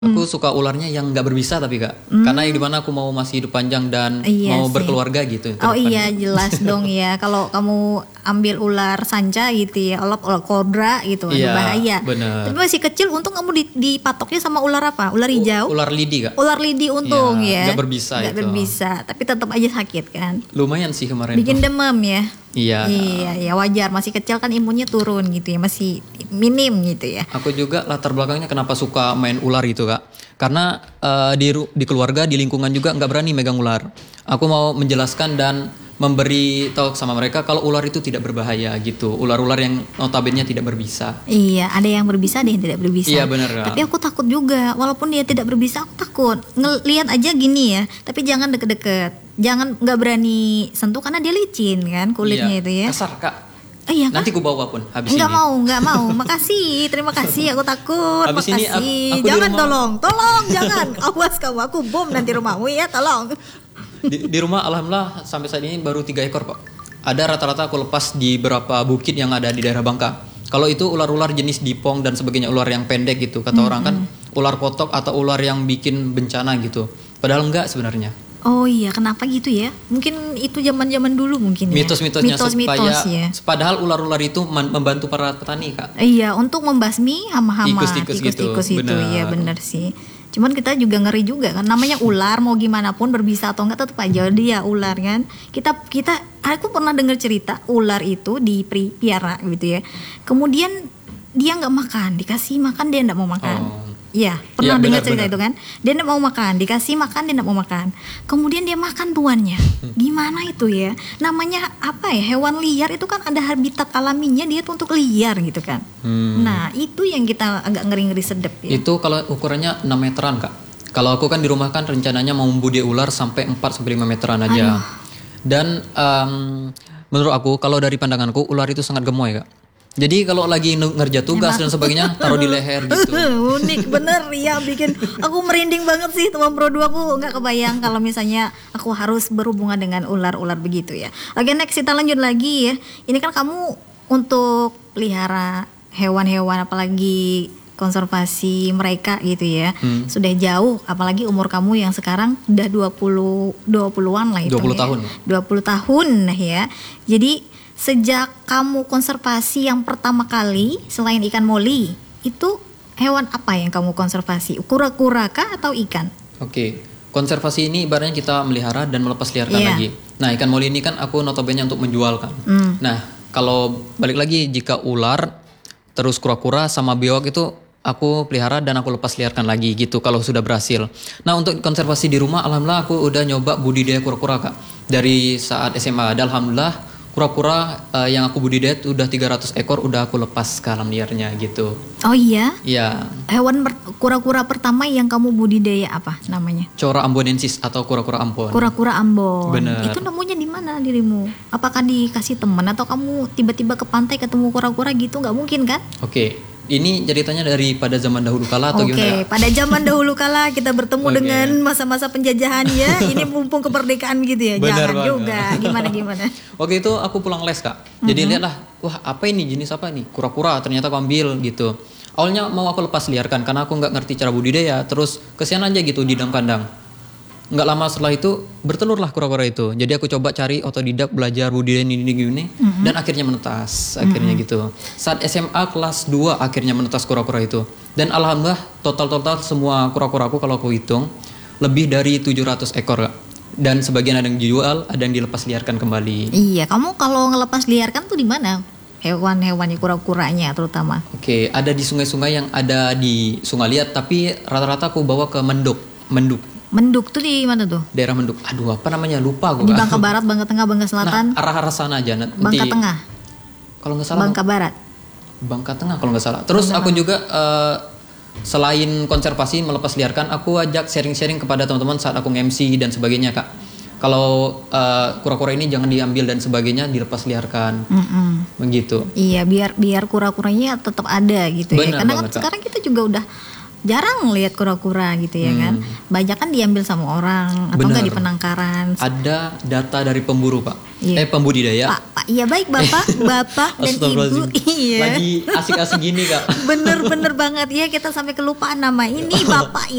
Aku suka ularnya yang nggak berbisa tapi kak, karena yang dimana aku mau masih hidup panjang dan Iya mau sih. berkeluarga gitu. ke Oh depannya. iya jelas dong ya. Kalau kamu ambil ular sanca gitu ya, ular kobra gitu, aduh Iya, bahaya. bener. Tapi masih kecil, untung kamu dipatoknya sama ular apa? Ular hijau? Ular lidi kak, Ular lidi untung Iya, ya. nggak berbisa Nggak itu. berbisa, tapi tetap aja sakit kan. lumayan sih kemarin Bikin tuh. demam ya. Iya. Iya, ya wajar, masih kecil kan imunnya turun gitu ya, masih minim gitu ya. Aku juga latar belakangnya kenapa suka main ular gitu kak, karena di keluarga di lingkungan juga nggak berani megang ular. Aku mau menjelaskan dan memberi tahu sama mereka kalau ular itu tidak berbahaya gitu. Ular-ular yang notabene tidak berbisa. Iya, ada yang berbisa, ada yang tidak berbisa. Iya, benar, Kak. Tapi aku takut juga, walaupun dia tidak berbisa, aku takut. Ngelihat aja gini ya, tapi jangan deket-deket. Jangan, nggak berani sentuh karena dia licin kan kulitnya Iya, itu ya. kasar kak. Iya kan? Nanti ku bawa pun habis Nggak ini. mau, nggak mau. Makasih, terima kasih. Aku takut. Habis ini Makasih. aku di Jangan rumah- tolong, jangan. Awas kamu, aku bom nanti rumahmu ya, tolong. Di rumah alhamdulillah sampai saat ini baru 3 ekor pak. Ada rata-rata aku lepas di beberapa bukit yang ada di daerah Bangka. Kalau itu ular-ular jenis dipong dan sebagainya, ular yang pendek gitu. Kata orang kan ular kotok atau ular yang bikin bencana gitu. Padahal enggak sebenarnya. Oh iya, kenapa gitu ya? Mungkin itu zaman-zaman dulu mungkin ya. Mitos-mitosnya Mitos-mitos supaya ya. padahal ular-ular itu membantu para petani kak. Iya, untuk membasmi hama-hama, Tikus-tikus gitu, tikus-tikus itu, benar. iya benar sih. Cuman kita juga ngeri juga kan, namanya ular mau gimana pun berbisa atau enggak tetap aja dia ular kan. Aku pernah dengar cerita ular itu dipiara gitu ya. Kemudian dia nggak makan, dikasih makan dia nggak mau makan. Oh. Iya, Iya, pernah dengar benar, cerita benar. itu kan? Dia nggak mau makan, dikasih makan dia nggak mau makan. Kemudian dia makan tuannya. Gimana itu ya? Namanya apa ya? Hewan liar itu kan ada habitat alaminya, dia tuh untuk liar gitu kan. Nah, itu yang kita agak ngeri-ngeri sedep ya. Itu kalau ukurannya 6 meteran kak. Kalau aku kan di rumah kan rencananya mau membudi ular sampai 4 sampai 5 meteran aja. Dan menurut aku kalau dari pandanganku ular itu sangat gemoy kak. Jadi kalau lagi ngerja tugas dan sebagainya taruh di leher gitu. Unik bener ya, bikin aku merinding banget sih teman Pro 2, aku nggak kebayang kalau misalnya aku harus berhubungan dengan ular-ular begitu ya. Oke, next kita lanjut lagi ya. Ini kan kamu untuk pelihara hewan-hewan apalagi konservasi mereka gitu ya. Sudah jauh, apalagi umur kamu yang sekarang udah 20-an lah itu 20 ya. tahun. 20 tahun ya. Jadi sejak kamu konservasi yang pertama kali selain ikan moli, itu hewan apa yang kamu konservasi? Kura-kura kah atau ikan? Oke, konservasi ini ibaratnya kita melihara dan melepas liarkan Iya. lagi. Nah, ikan moli ini kan aku notabene untuk menjual kan. Nah, kalau balik lagi jika ular, terus kura-kura sama biawak itu aku pelihara dan aku lepas liarkan lagi gitu kalau sudah berhasil. Nah, untuk konservasi di rumah alhamdulillah aku udah nyoba budidaya kura-kura kak. Dari saat SMA dan alhamdulillah kura-kura yang aku budidaya itu udah 300 ekor udah aku lepas ke alam liarnya gitu. Oh iya, Iya, hewan kura-kura pertama yang kamu budidaya apa namanya? Cora ambonensis atau kura-kura Ambon. Kura-kura Ambon. Bener. Itu nemunya di mana dirimu? Apakah dikasih teman atau kamu tiba-tiba ke pantai ketemu kura-kura gitu? Nggak mungkin kan? Oke, ini ceritanya daripada zaman dahulu kala atau Oke, gimana? Kak? pada zaman dahulu kala kita bertemu Oke. dengan masa-masa penjajahan ya. Ini mumpung kemerdekaan gitu ya. Benar Jangan banget. juga. Gimana? Waktu itu aku pulang les kak. Jadi lihatlah, wah apa ini jenis apa nih? Kura-kura. Ternyata aku ambil gitu. Awalnya mau aku lepas liarkan karena aku nggak ngerti cara budidaya. Terus kesian aja gitu di dalam kandang. Nggak lama setelah itu bertelurlah kura-kura itu. Jadi aku coba cari otodidak belajar budidaya ini gini dan akhirnya menetas. Akhirnya gitu. Saat SMA kelas 2 akhirnya menetas kura-kura itu. Dan alhamdulillah total semua kura-kura aku kalau aku hitung lebih dari 700 ekor kak. Dan sebagian ada yang dijual, ada yang dilepas liarkan kembali. Iya, kamu kalau ngelepas liarkan tuh di mana? Hewan-hewannya, kura-kuranya terutama. Oke, ada di sungai-sungai yang ada di Sungai Liat, tapi rata-rata aku bawa ke Menduk, Menduk tuh di mana tuh? daerah Menduk. Aduh, apa namanya? Lupa aku. Di Kak. Bangka Barat, Bangka Tengah, Bangka Selatan, Nah, arah-arah sana aja nanti. Bangka Tengah, Kalau nggak salah Bangka Barat. Bangka Tengah kalau nggak salah. Terus aku juga selain konservasi melepas liarkan, aku ajak sharing-sharing kepada teman-teman saat aku nge-MC dan sebagainya kak. Kalau kura-kura ini jangan diambil dan sebagainya, dilepas liarkan, begitu. Iya, biar kura-kuranya tetap ada gitu ya. Benar Karena kan banget, Kak. sekarang kita juga udah jarang lihat kura-kura gitu ya kan. Banyak kan diambil sama orang atau enggak Bener. di penangkaran. Ada data dari pemburu Pak, Iya. pembudidaya. Pak, iya baik bapak dan ibu. Astagfirullahaladzim. Iya. Lagi asik-asik gini Kak. Bener-bener banget ya, kita sampai kelupaan nama ini bapak